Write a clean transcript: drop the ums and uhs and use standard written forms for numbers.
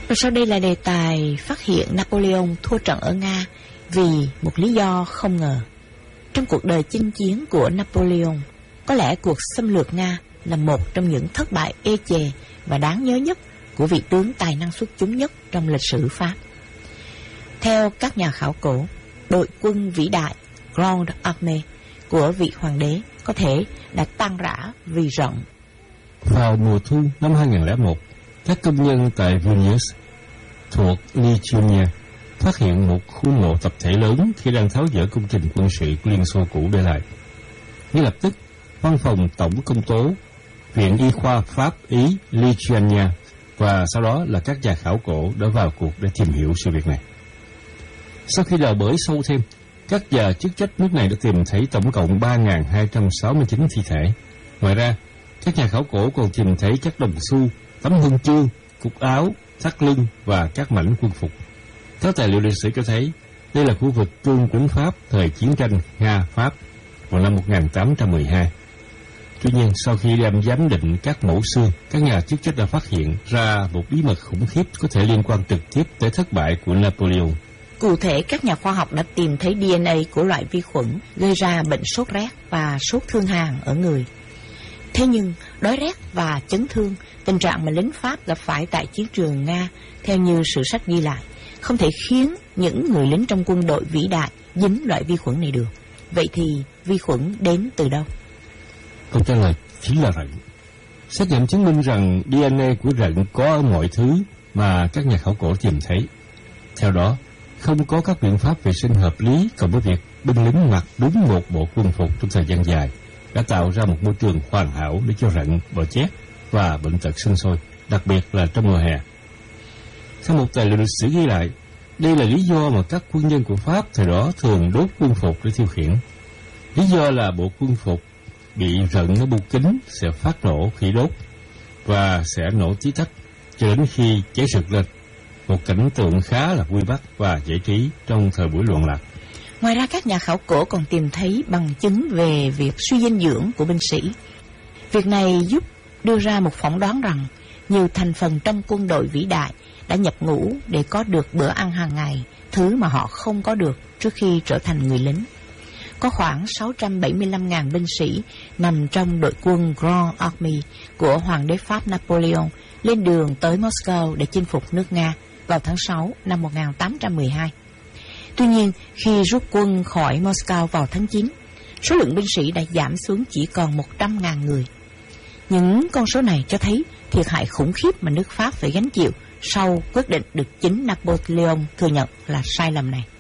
Rồi sau đây là đề tài phát hiện Napoleon thua trận ở Nga vì một lý do không ngờ. Trong cuộc đời chinh chiến của Napoleon, có lẽ cuộc xâm lược Nga là một trong những thất bại ê chề và đáng nhớ nhất của vị tướng tài năng xuất chúng nhất trong lịch sử Pháp. Theo các nhà khảo cổ, đội quân vĩ đại Grande Armée của vị hoàng đế có thể đã tan rã vì giận. Vào mùa thu năm 2001, các công nhân tại Vilnius thuộc Lithuania phát hiện một khu mộ tập thể lớn khi đang tháo dỡ công trình quân sự của Liên Xô cũ để lại. Ngay lập tức, văn phòng tổng công tố, Viện Y khoa Pháp Ý Lithuania và sau đó là các nhà khảo cổ đã vào cuộc để tìm hiểu sự việc này. Sau khi đào bới sâu thêm, các nhà chức trách nước này đã tìm thấy tổng cộng 3.269 thi thể. Ngoài ra, các nhà khảo cổ còn tìm thấy các đồng xu, tấm huân chương, cúc áo, thắt lưng và các mảnh quân phục. Các tài liệu lịch sử cho thấy đây là khu vực cương quân Pháp thời chiến tranh Nga-Pháp vào năm 1812. Tuy nhiên, sau khi đem giám định các mẫu xương, các nhà chức trách đã phát hiện ra một bí mật khủng khiếp có thể liên quan trực tiếp tới thất bại của Napoleon. Cụ thể, các nhà khoa học đã tìm thấy DNA của loại vi khuẩn gây ra bệnh sốt rét và sốt thương hàn ở người. Thế nhưng, đói rét và chấn thương, tình trạng mà lính Pháp gặp phải tại chiến trường Nga, theo như sử sách ghi lại, không thể khiến những người lính trong quân đội vĩ đại dính loại vi khuẩn này được. Vậy thì vi khuẩn đến từ đâu? Câu trả lời chính là rận. Xét nghiệm chứng minh rằng DNA của rận có ở mọi thứ mà các nhà khảo cổ tìm thấy. Theo đó, không có các biện pháp vệ sinh hợp lý cộng với việc binh lính mặc đúng một bộ quân phục trong thời gian dài đã tạo ra một môi trường hoàn hảo để cho rận, bọ chét và bệnh tật sinh sôi, đặc biệt là trong mùa hè. Theo một tài liệu lịch sử ghi lại, đây là lý do mà các quân nhân của Pháp thời đó thường đốt quân phục để tiêu khiển. Lý do là bộ quân phục bị rận ở bu kính sẽ phát nổ khi đốt và sẽ nổ tí tách cho đến khi cháy rực lên. Một cảnh tượng khá là vui bắt và giải trí trong thời buổi loạn lạc. Ngoài ra, các nhà khảo cổ còn tìm thấy bằng chứng về việc suy dinh dưỡng của binh sĩ. Việc này giúp đưa ra một phỏng đoán rằng nhiều thành phần trong quân đội vĩ đại đã nhập ngũ để có được bữa ăn hàng ngày, thứ mà họ không có được trước khi trở thành người lính. Có khoảng 675.000 binh sĩ nằm trong đội quân Grand Army của Hoàng đế Pháp Napoleon lên đường tới Moscow để chinh phục nước Nga vào tháng 6 năm 1812. Tuy nhiên, khi rút quân khỏi Moscow vào tháng 9, số lượng binh sĩ đã giảm xuống chỉ còn 100.000 người. Những con số này cho thấy thiệt hại khủng khiếp mà nước Pháp phải gánh chịu sau quyết định được chính Napoleon thừa nhận là sai lầm này.